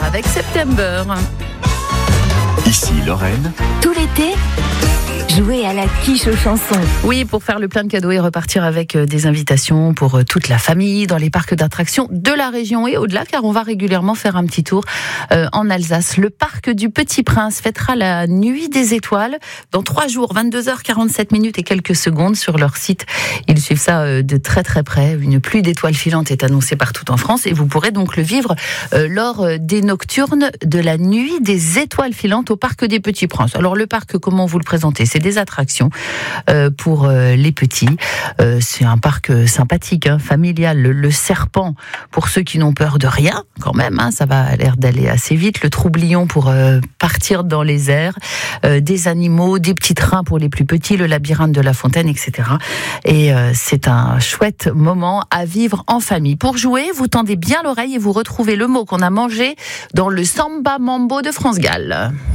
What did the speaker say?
avec September. Ici Lorraine. Tout l'été, jouer à la quiche aux chansons. Oui, pour faire le plein de cadeaux et repartir avec des invitations pour toute la famille dans les parcs d'attractions de la région et au-delà, car on va régulièrement faire un petit tour en Alsace. Le parc du Petit Prince fêtera la nuit des étoiles dans 3 jours, 22h47 et quelques secondes sur leur site. Ils suivent ça de très très près. Une pluie d'étoiles filantes est annoncée partout en France et vous pourrez donc le vivre lors des nocturnes de la nuit des étoiles filantes au parc des Petits Princes. Alors le parc, comment vous le présentez ? C'est des attractions pour les petits. C'est un parc sympathique, familial. Le serpent pour ceux qui n'ont peur de rien, quand même. Ça va l'air d'aller assez vite. Le troublion pour partir dans les airs. Des animaux, des petits trains pour les plus petits. Le labyrinthe de la fontaine, etc. Et c'est un chouette moment à vivre en famille. Pour jouer, vous tendez bien l'oreille et vous retrouvez le mot qu'on a mangé dans le Samba Mambo de France Gall.